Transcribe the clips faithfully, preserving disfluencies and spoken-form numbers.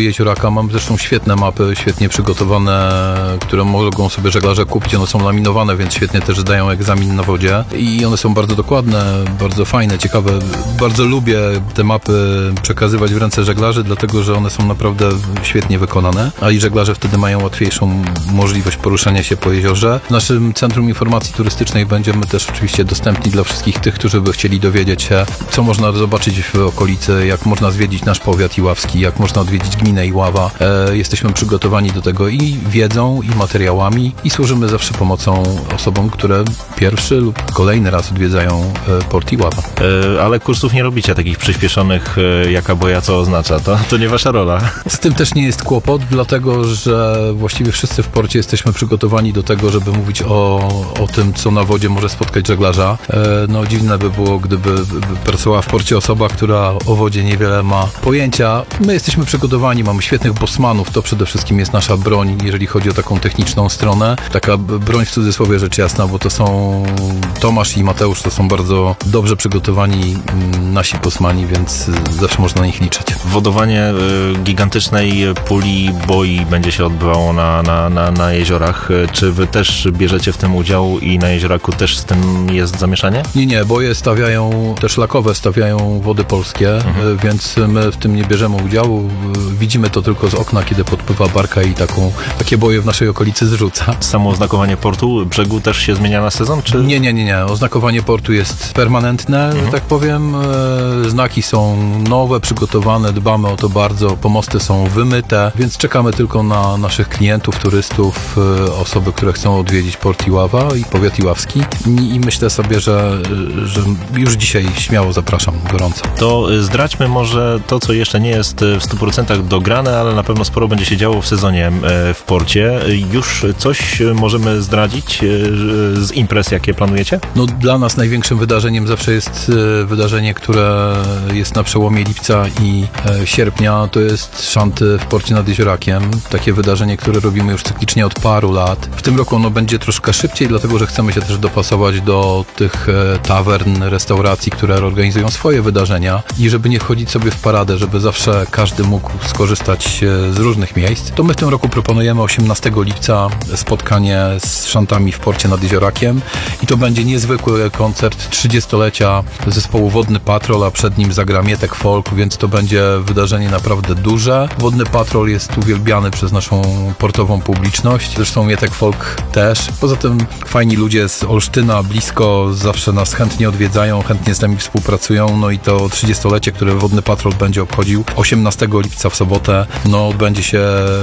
jezioraka. Mamy zresztą świetne mapy, świetnie przygotowane, które mogą sobie żeglarze kupić. One są laminowane, więc świetnie też zdają egzamin na wodzie i one są bardzo dokładne, bardzo fajne, ciekawe. Bardzo lubię te mapy przekazywać w ręce żeglarzy, dlatego że one są naprawdę świetnie wykonane, a i żeglarze wtedy mają łatwiejszą możliwość poruszania się po jeziorze. W naszym Centrum Informacji Turystycznej będziemy też oczywiście dostępni dla wszystkich tych, którzy by chcieli dowiedzieć się, co można zobaczyć w okolicy, jak można zwiedzić nasz powiat iławski, jak można odwiedzić gminę Iława. E, jesteśmy przygotowani do tego i wiedzą, i materiałami i służymy zawsze pomocą osobom, które pierwszy lub kolejny raz odwiedzają e, port Iława. E, ale kursów nie robicie takich przyspieszonych, e, jaka boja co oznacza. To, to nie wasza rola. Z tym też nie jest kłopot, dlatego że właściwie wszyscy w porcie jesteśmy przygotowani do tego, żeby mówić o, o tym, co na wodzie może spotkać żeglarza. E, no dziwne by było, gdyby pracowała w porcie osoba, która o wodzie niewiele ma pojęcia. My jesteśmy przygotowani, mamy świetnych bosmanów, to przede wszystkim jest nasza broń, jeżeli chodzi o taką techniczną stronę. Taka broń w cudzysłowie rzecz jasna, bo to są Tomasz i Mateusz, to są bardzo dobrze przygotowani nasi bosmani, więc zawsze można na nich liczyć. Wodowanie y, gigantycznej puli boi będzie się odbywało na, na, na, na jeziorach. Czy wy też bierzecie w tym udział i na jezioraku też z tym jest zamieszanie? Nie, nie, boje stawiają, te szlakowe stawiają Wody Polskie, mhm. więc my w tym nie bierzemy udziału. Widzimy to tylko z okna, kiedy podpływa barka i taką, takie boje w naszej okolicy zrzuca. Samo oznakowanie portu, brzegu też się zmienia na sezon? Czy? Nie, nie, nie, nie. Oznakowanie portu jest permanentne, mhm. tak powiem. Znaki są nowe, przygotowane, dbamy o to bardzo. Pomosty są wymyte, więc czekamy tylko na naszych klientów, turystów, osoby, które chcą odwiedzić port Iława i powiat iławski. I myślę sobie, że, że już dzisiaj śmiało zapraszam, gorąco. To zdradźmy może to, co jeszcze nie jest w stu procentach dograne, ale na pewno sporo będzie się działo w sezonie w porcie. Już coś możemy zdradzić z imprez, jakie planujecie? No dla nas największym wydarzeniem zawsze jest wydarzenie, które jest na przełomie lipca i sierpnia. To jest szanty w porcie nad Jeziorakiem. Takie wydarzenie, które robimy już cyklicznie od paru lat. W tym roku ono będzie troszkę szybciej, dlatego że chcemy się też dopasować do tych tawern, restauracji, które organizują swoje wydarzenia i żeby nie wchodzić sobie w paradę, żeby zawsze każdy mógł skorzystać z różnych miejsc, to my w tym roku proponujemy osiemnastego lipca spotkanie z szantami w porcie nad Jeziorakiem i to będzie niezwykły koncert trzydziestolecia zespołu Wodny Patrol, a przed nim zagra Mietek Folk, więc to będzie wydarzenie naprawdę duże. Wodny Patrol jest uwielbiany przez naszą portową publiczność, zresztą Mietek Folk też. Poza tym fajni ludzie z Olsztyna, blisko, zawsze nas chętnie odwiedzają, chętnie z nami współpracują, no i to trzydziestolecie, które Wodny Patrol będzie obchodził osiemnastego lipca w sobotę, no będzie się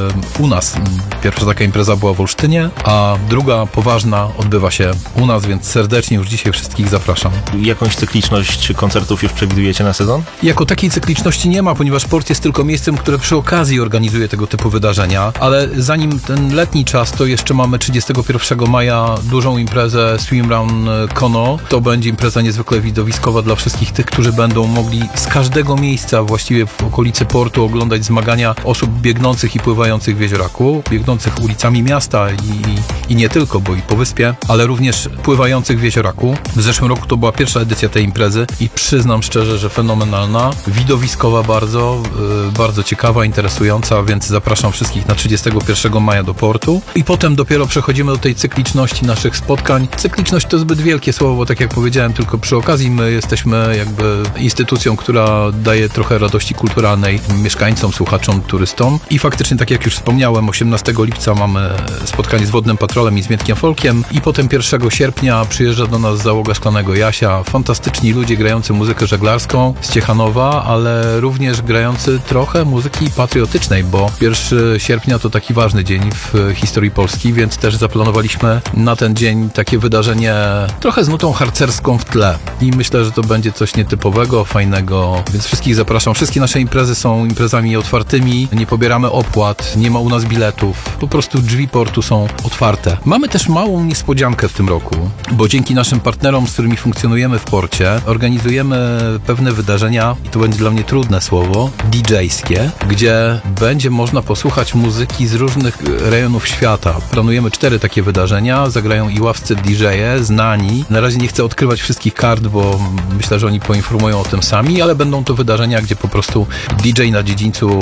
u nas. Pierwsza taka impreza była w Olsztynie, a druga poważna odbywa się u nas, więc serdecznie już dzisiaj wszystkich zapraszam. Jakąś cykliczność koncertów już przewidujecie na sezon? Jako takiej cykliczności nie ma, ponieważ port jest tylko miejscem, które przy okazji organizuje tego typu wydarzenia, ale zanim ten letni czas, to jeszcze mamy trzydziestego pierwszego maja dużą imprezę Swimrun Kono. To będzie impreza niezwykle widowiskowa dla wszystkich tych, którzy będą mogli z każdego miejsca właściwie w okolicy portu oglądać zmagania osób biegnących i pływających w jezioraku, biegnących ulicami miasta i, i nie tylko, bo i po wyspie, ale również pływających w jezioraku. W zeszłym roku to była pierwsza edycja tej imprezy i przyznam szczerze, że fenomenalna, widowiskowa bardzo, yy, bardzo ciekawa, interesująca, więc zapraszam wszystkich na trzydziestego pierwszego maja do portu i potem dopiero przechodzimy do tej cykliczności naszych spotkań. Cykliczność to zbyt wielkie słowo, bo tak jak powiedziałem, tylko przy okazji my jesteśmy jakby instytucją, która daje trochę radości kulturalnej mieszkańcom, słuchaczom, turystom i faktycznie, tak jak już wspomniałem, osiemnastego lipca mamy spotkanie z Wodnym Patrolem i z Mietkiem Folkiem i potem pierwszego sierpnia przyjeżdża do nas załoga Szklanego Jasia, fantastyczni ludzie grający muzykę żeglarską z Ciechanowa, ale również grający trochę muzyki patriotycznej, bo pierwszego sierpnia to taki ważny dzień w historii Polski, więc też zaplanowaliśmy na ten dzień takie wydarzenie trochę z nutą harcerską w tle i myślę, że to będzie coś nietypowego, fajnego, więc wszystkich zapraszam. Wszystkie nasze imprezy są imprezami otwartymi, nie pobieramy opłat, nie ma u nas biletów, po prostu drzwi portu są otwarte. Mamy też małą niespodziankę w tym roku, bo dzięki naszym partnerom, z którymi funkcjonujemy w porcie, organizujemy pewne wydarzenia, i to będzie dla mnie trudne słowo, didżejskie, gdzie będzie można posłuchać muzyki z różnych rejonów świata. Planujemy cztery takie wydarzenia, zagrają iławscy didżeje, znani. Na razie nie chcę odkrywać wszystkich kart, bo myślę, że oni poinformują o tym sami, ale będą to wydarzenia, gdzie po prostu D J na dziedzińcu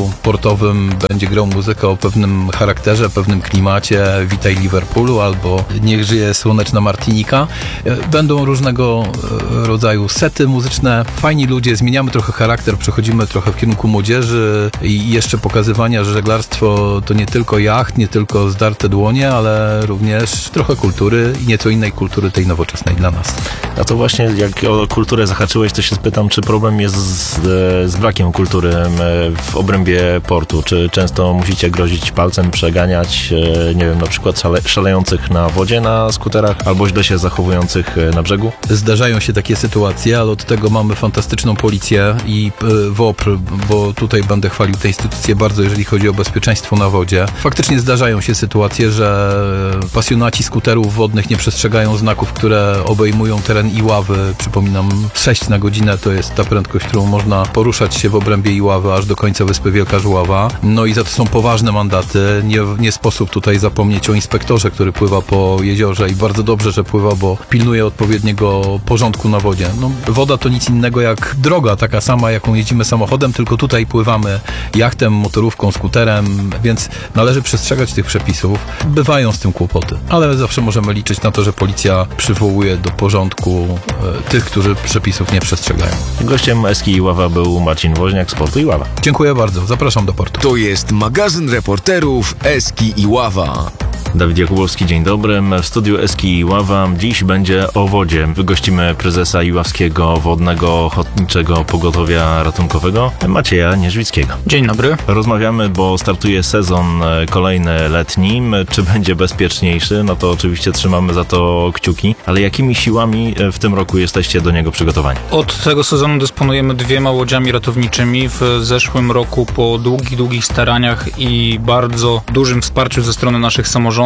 portowym będzie grał muzykę o pewnym charakterze, pewnym klimacie, Witaj Liverpoolu albo Niech żyje słoneczna Martinika. Będą różnego rodzaju sety muzyczne, fajni ludzie, zmieniamy trochę charakter, przechodzimy trochę w kierunku młodzieży i jeszcze pokazywania, że żeglarstwo to nie tylko jacht, nie tylko zdarte dłonie, ale również trochę kultury i nieco innej kultury, tej nowoczesnej dla nas. A to właśnie jak o kulturę zahaczyłeś, to się spytam, czy problem jest z, z brakiem kultury w obrębie portu? Czy często musicie grozić palcem, przeganiać, nie wiem, na przykład szale, szalejących na wodzie na skuterach albo źle się zachowujących na brzegu? Zdarzają się takie sytuacje, ale od tego mamy fantastyczną policję i W O P R, bo tutaj będę chwalił tę instytucję bardzo, jeżeli chodzi o bezpieczeństwo na wodzie. Faktycznie zdarzają się sytuacje, że pasjonaci skuterów wodnych nie przestrzegają znaków, które obejmują teren Iławy. Przypominam, sześć na godzinę to jest ta prędkość, którą można poruszać się w obrębie Iławy aż do końca Wyspy Wielka Żuława. No i za to są poważne mandaty. Nie, nie sposób tutaj zapomnieć o inspektorze, który pływa po jeziorze i bardzo dobrze, że pływa, bo pilnuje odpowiedniego porządku na wodzie. No, woda to nic innego jak droga, taka sama, jaką jeździmy samochodem, tylko tutaj pływamy jachtem, motorówką, skuterem, więc należy przestrzegać tych przepisów. Bywają z tym kłopoty, ale zawsze możemy liczyć na to, że policja przywołuje do porządku e, tych, którzy przepisów nie przestrzegają. Gościem Eski Iława był Marcin Woźniak z Portu Iława. Dziękuję bardzo, zapraszam do portu. To jest magazyn reporterów Eski Iława. Dawid Jakubowski, dzień dobry. W studiu Eski Iława dziś będzie o wodzie. Gościmy prezesa Iławskiego Wodnego Ochotniczego Pogotowia Ratunkowego Macieja Nierzwickiego. Dzień dobry. Rozmawiamy, bo startuje sezon kolejny letni. Czy będzie bezpieczniejszy? No to oczywiście trzymamy za to kciuki. Ale jakimi siłami w tym roku jesteście do niego przygotowani? Od tego sezonu dysponujemy dwiema łodziami ratowniczymi. W zeszłym roku po długich, długich staraniach i bardzo dużym wsparciu ze strony naszych samorządów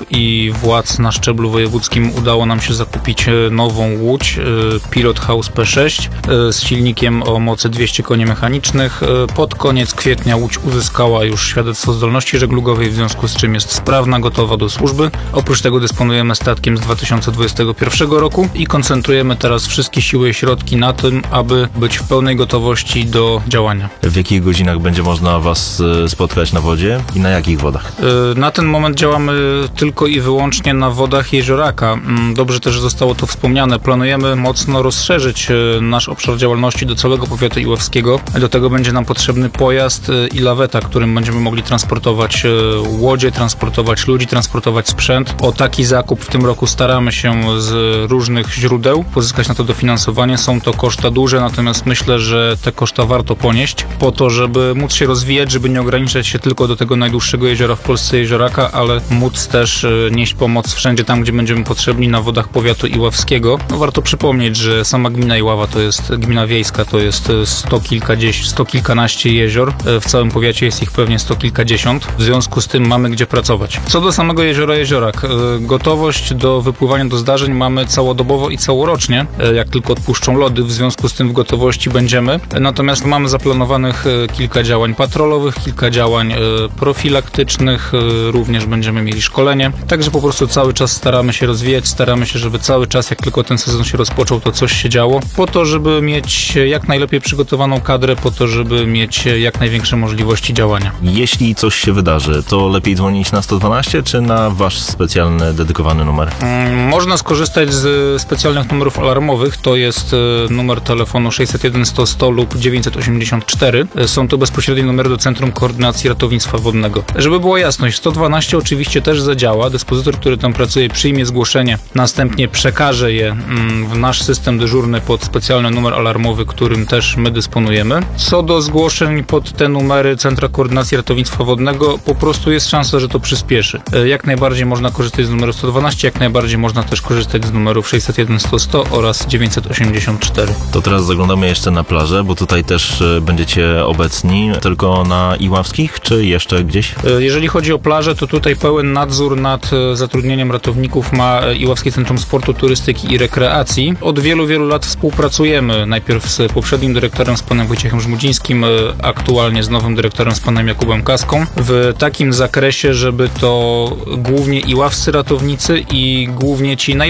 i władz na szczeblu wojewódzkim udało nam się zakupić nową łódź Pilot House P sześć z silnikiem o mocy dwieście koni mechanicznych. Pod koniec kwietnia łódź uzyskała już świadectwo zdolności żeglugowej, w związku z czym jest sprawna, gotowa do służby. Oprócz tego dysponujemy statkiem z dwa tysiące dwudziestego pierwszego roku i koncentrujemy teraz wszystkie siły i środki na tym, aby być w pełnej gotowości do działania. W jakich godzinach będzie można Was spotkać na wodzie i na jakich wodach? Na ten moment działamy tylko i wyłącznie na wodach jezioraka. Dobrze też zostało to wspomniane. Planujemy mocno rozszerzyć nasz obszar działalności do całego powiatu iławskiego. Do tego będzie nam potrzebny pojazd i laweta, którym będziemy mogli transportować łodzie, transportować ludzi, transportować sprzęt. O taki zakup w tym roku staramy się z różnych źródeł pozyskać na to dofinansowanie. Są to koszta duże, natomiast myślę, że te koszta warto ponieść po to, żeby móc się rozwijać, żeby nie ograniczać się tylko do tego najdłuższego jeziora w Polsce, jezioraka, ale móc też nieść pomoc wszędzie tam, gdzie będziemy potrzebni na wodach powiatu iławskiego. No, warto przypomnieć, że sama gmina Iława to jest gmina wiejska, to jest sto kilkadziesiąt, sto kilkanaście jezior. W całym powiacie jest ich pewnie sto kilkadziesiąt. W związku z tym mamy gdzie pracować. Co do samego jeziora Jeziorak, gotowość do wypływania do zdarzeń mamy całodobowo i całorocznie, jak tylko odpuszczą lody, w związku z tym w gotowości będziemy. Natomiast mamy zaplanowanych kilka działań patrolowych, kilka działań profilaktycznych, również będziemy mieli szkolenie. Także po prostu cały czas staramy się rozwijać, staramy się, żeby cały czas, jak tylko ten sezon się rozpoczął, to coś się działo, po to, żeby mieć jak najlepiej przygotowaną kadrę, po to, żeby mieć jak największe możliwości działania. Jeśli coś się wydarzy, to lepiej dzwonić na sto dwanaście czy na wasz specjalny, dedykowany numer? Można skorzystać z specjalnych numerów alarmowych, to jest numer telefonu sześćset jeden sto sto lub dziewięćset osiemdziesiąt cztery. Są to bezpośrednie numery do Centrum Koordynacji Ratownictwa Wodnego. Żeby było jasność, sto dwanaście oczywiście też zadziała. Dyspozytor, który tam pracuje, przyjmie zgłoszenie, następnie przekaże je w nasz system dyżurny pod specjalny numer alarmowy, którym też my dysponujemy. Co do zgłoszeń pod te numery Centra Koordynacji Ratownictwa Wodnego, po prostu jest szansa, że to przyspieszy. Jak najbardziej można korzystać z numeru sto dwanaście, jak najbardziej można też korzystać z numerów sześćset jeden sto sto oraz dziewięćset osiemdziesiąt cztery. To teraz zaglądamy jeszcze na plażę, bo tutaj też będziecie obecni, tylko na Iławskich, czy jeszcze gdzieś? Jeżeli chodzi o plażę, to tutaj pełen nadzór nad zatrudnieniem ratowników ma Iławskie Centrum Sportu, Turystyki i Rekreacji. Od wielu, wielu lat współpracujemy. Najpierw z poprzednim dyrektorem, z panem Wojciechem Żmudzińskim, aktualnie z nowym dyrektorem, z panem Jakubem Kaską. W takim zakresie, żeby to głównie iławscy ratownicy i głównie ci najlepsi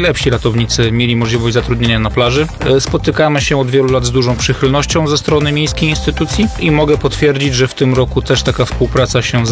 najlepsi ratownicy mieli możliwość zatrudnienia na plaży. E, Spotykamy się od wielu lat z dużą przychylnością ze strony miejskiej instytucji i mogę potwierdzić, że w tym roku też taka współpraca się